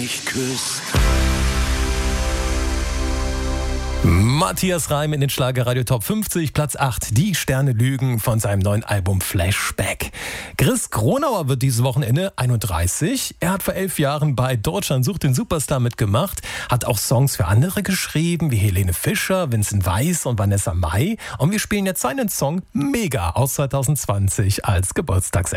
mich küsst. Matthias Reim in den Schlagerradio Top 50, Platz 8, Die Sterne lügen von seinem neuen Album Flashback. Chris Kronauer wird dieses Wochenende 31. Er hat vor 11 Jahren bei Deutschland sucht den Superstar mitgemacht, hat auch Songs für andere geschrieben, wie Helene Fischer, Vincent Weiss und Vanessa Mai. Und wir spielen jetzt seinen Song Mega aus 2020 als Geburtstags